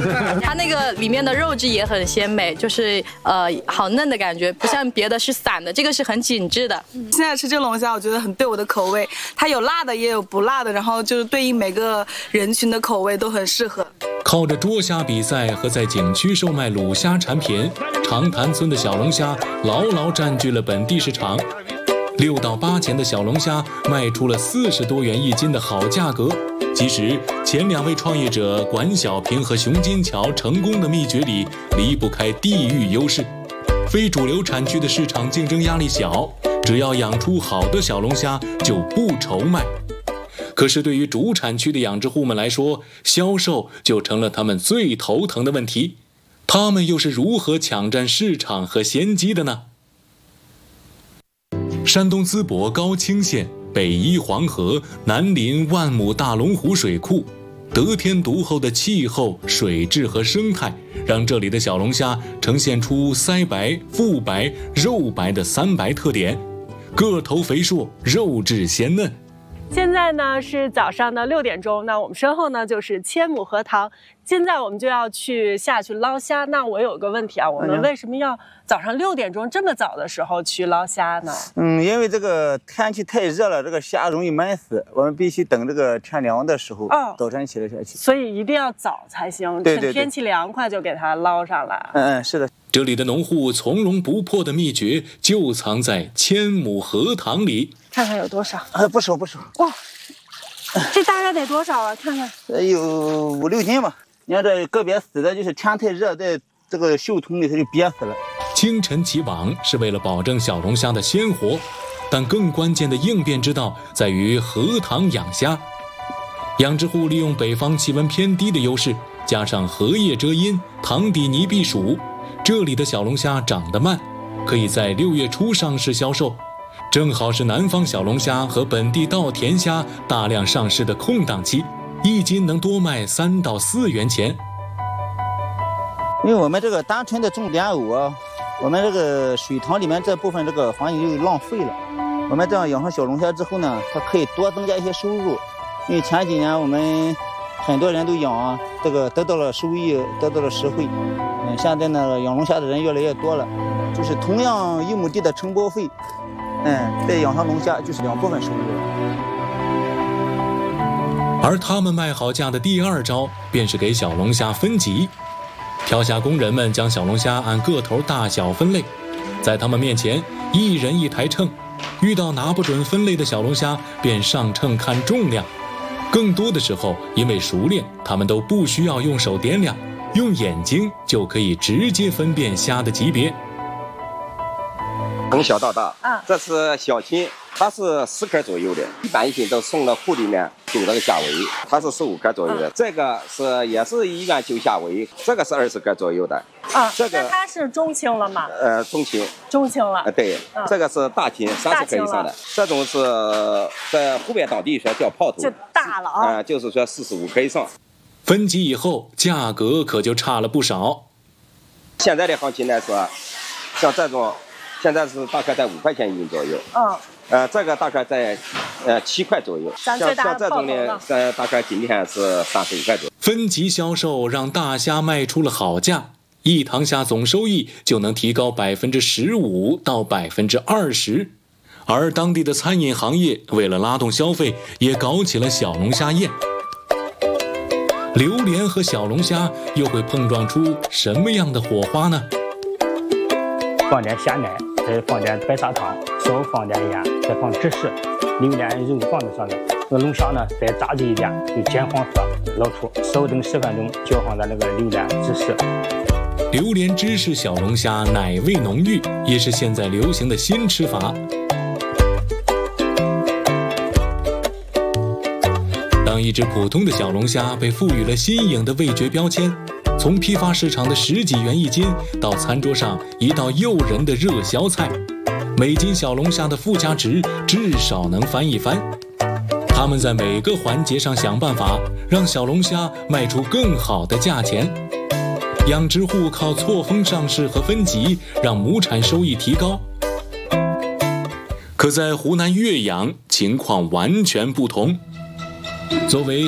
它那个里面的肉质也很鲜美，就是好嫩的感觉，不像别的是散的，这个是很紧致的。 现在吃这个龙虾，我觉得很对我的口味，它有辣的也有不辣的，然后就是对应每个人群的口味都很适合。 靠着捉虾比赛和在景区售卖卤虾产品，长潭村的小龙虾牢牢占据了本地市场。6到8钱的小龙虾卖出了40多元一斤的好价格。其实前2位创业者管小平和熊金桥成功的秘诀里离不开地域优势。非主流产区的市场竞争压力小，只要养出好的小龙虾就不愁卖。可是对于主产区的养殖户们来说，销售就成了他们最头疼的问题。他们又是如何抢占市场和先机的呢？山东淄博高清县北依黄河，南临万亩大龙湖水库，得天独厚的气候、水质和生态，让这里的小龙虾呈现出腮白、腹白、肉白的3白特点，个头肥硕，肉质鲜嫩。 现在呢是早上的6点钟，那我们身后呢就是千亩荷塘，现在我们就要下去捞虾。那我有个问题啊，我们为什么要早上6点钟这么早的时候去捞虾呢？ 因为这个天气太热了，这个虾容易闷死，我们必须等这个天凉的时候，早晨起来下去。所以一定要早才行， 对， 天气凉快就给它捞上来。 是的。 这里的农户从容不迫的秘诀就藏在千亩荷塘里。 看看有多少？ 不少。 哇，这大概得多少啊？看看， 有5、6斤吧。你看这个别死的，就是天太热，在这个袖筒里它就憋死了。 清晨起网是为了保证小龙虾的鲜活，但更关键的应变之道在于荷塘养虾。养殖户利用北方气温偏低的优势，加上荷叶遮阴、塘底泥避暑，这里的小龙虾长得慢，可以在6月初上市销售，正好是南方小龙虾和本地稻田虾大量上市的空档期，一斤能多卖3到4元钱。 因为我们这个单纯的种莲藕啊，我们这个水塘里面这部分这个环境就浪费了。我们这样养上小龙虾之后呢，它可以多增加一些收入。因为前几年我们很多人都养这个得到了收益，得到了实惠。现在呢养龙虾的人越来越多了，就是同样1亩地的承包费，再养上龙虾就是2部分收入。 而他们卖好价的第2招便是给小龙虾分级。漂虾工人们将小龙虾按个头大小分类，在他们面前1人1台秤，遇到拿不准分类的小龙虾便上秤看重量。更多的时候因为熟练，他们都不需要用手掂量，用眼睛就可以直接分辨虾的级别。 从小到大，这是小斤，它是10克左右的，一般一斤都送到库里面做这个价位，它是15克左右的。这个也是1元9价位，这个是20克左右的。这个那它是中轻了吗？中轻了。 对，这个是大斤，30克以上的，这种是在湖北当地说叫泡头， 就大了啊。 就是说45克以上。 分级以后，价格可就差了不少。 现在的行情来说，像这种。现在是大概在5块钱一斤左右，这个大概在7块左右，像这种呢，大概今天是35块左右。 分级销售让大虾卖出了好价，一塘虾总收益就能提高15%到20%。而当地的餐饮行业为了拉动消费，也搞起了小龙虾宴。榴莲和小龙虾又会碰撞出什么样的火花呢？ 放点鲜奶，再放点白砂糖，少放点盐，再放芝士，榴莲肉放在上面。那龙虾呢，再炸制一点，就金黄色，捞出，少等10分钟，浇上咱那个榴莲芝士。 榴莲芝士小龙虾奶味浓郁，也是现在流行的新吃法。当一只普通的小龙虾被赋予了新颖的味觉标签，从批发市场的10几元一斤，到餐桌上一道诱人的热销菜，每斤小龙虾的附加值至少能翻一番。他们在每个环节上想办法，让小龙虾卖出更好的价钱。养殖户靠错峰上市和分级，让亩产收益提高。可在湖南岳阳，情况完全不同。作为